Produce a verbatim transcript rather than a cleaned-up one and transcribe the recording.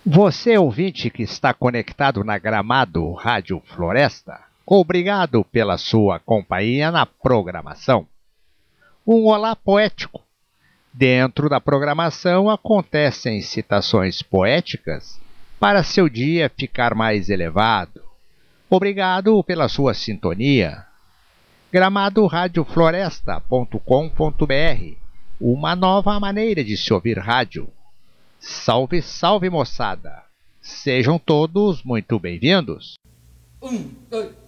Você, ouvinte que está conectado na Gramado Rádio Floresta, obrigado pela sua companhia na programação. Um olá poético. Dentro da programação acontecem citações poéticas para seu dia ficar mais elevado. Obrigado pela sua sintonia. gramado rádio floresta ponto com ponto br, uma nova maneira de se ouvir rádio. Salve, salve, moçada! Sejam todos muito bem-vindos. Um, dois.